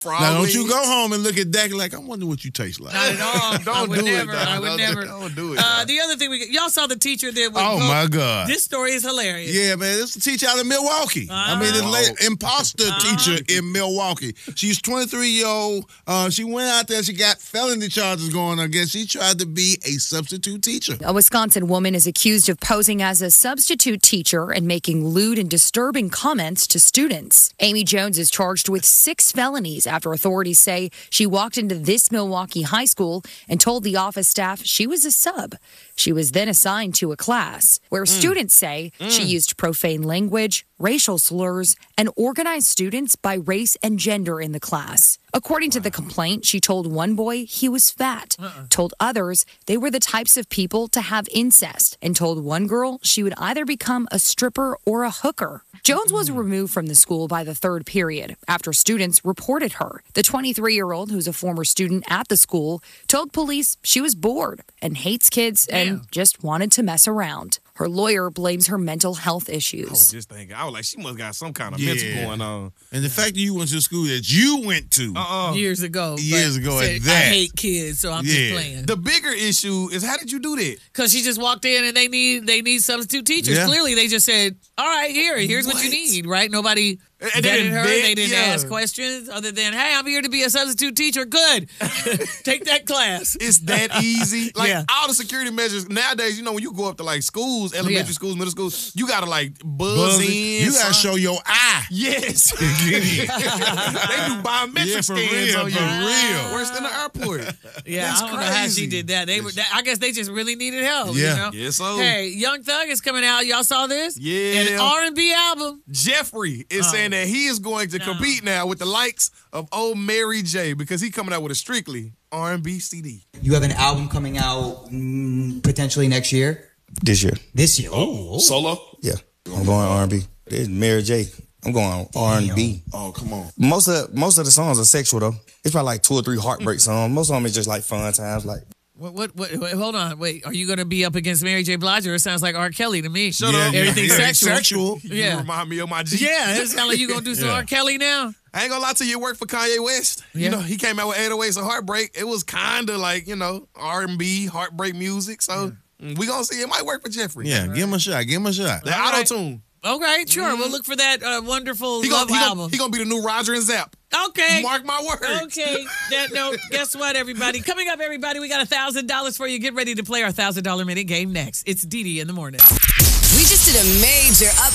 Now, don't you go home and look at Dak like, I wonder what you taste like. Not at all. Don't I would do never. it. I would never. Don't do it. The other thing y'all saw the teacher that was. Oh, my God. This story is hilarious. Yeah, man, this is a teacher out of Milwaukee. I mean, the imposter teacher in Milwaukee. She's 23-year-old. She went out there. She got felony charges going on against. She tried to be a substitute teacher. A Wisconsin woman is accused of posing as a substitute teacher and making lewd and disturbing comments to students. Amy Jones is charged with 6 felonies after authorities say she walked into this Milwaukee high school and told the office staff she was a sub. She was then assigned to a class where students say she used profane language, racial slurs, and organized students by race and gender in the class. According to the complaint, she told one boy he was fat, told others they were the types of people to have incest, and told one girl she would either become a stripper or a hooker. Jones was removed from the school by the third period after students reported her. The 23-year-old, who's a former student at the school, told police she was bored and hates kids and just wanted to mess around. Her lawyer blames her mental health issues. I was just thinking, I was like, she must got some kind of mental going on. And the fact that you went to the school that you went to Years ago. at that. I hate kids, so I'm just playing. The bigger issue is, how did you do that? Because she just walked in and they need substitute teachers. Yeah. Clearly, they just said, all right, here's what you need, right? Nobody And vetted didn't her. vet, They didn't ask questions other than, hey, I'm here to be a substitute teacher. Good. Take that class. It's that easy. Like, Yeah. all the security measures, nowadays, you know, when you go up to, like, schools, elementary schools, middle schools, you got to, like, buzz in. You got to show your eye. Yes. They do biometric scans on you. For real. Worse than the airport. Yeah, That's I don't know how she crazy. did that. I guess they just really needed help. Yeah. You know? Yes, so. Hey, Young Thug is coming out. Y'all saw this? Yeah. An R&B album. Jeffrey is saying that he is going to compete now with the likes of old Mary J because he coming out with a strictly R&B CD. You have an album coming out potentially next year? This year. This year? Oh. Solo? Yeah. I'm going R&B. There's Mary J. I'm going R&B. Oh, come on. Most of the songs are sexual though. It's probably like 2 or 3 heartbreak songs. Most of them is just like fun times. Like What, hold on. Wait, are you going to be up against Mary J. Blige? It sounds like R. Kelly to me. Shut up. Everything's Yeah, sexual. You Yeah. remind me of my G. Yeah, it sounds like you going to do some R. Kelly now. I ain't gonna lie to you, it worked for Kanye West. Yeah. You know, he came out with 808s of Heartbreak. It was kind of like, you know, R&B, heartbreak music. So we gonna see. It might work for Jeffrey. Yeah, give him a shot. Give him a shot. The auto-tune. Okay, sure. We'll look for that wonderful He love album. gonna be the new Roger and Zapp. Okay. Mark my words. Okay. That note, guess what, everybody? Coming up, everybody, we got $1,000 for you. Get ready to play our $1,000 minute game next. It's Dee Dee in the morning. We just did a major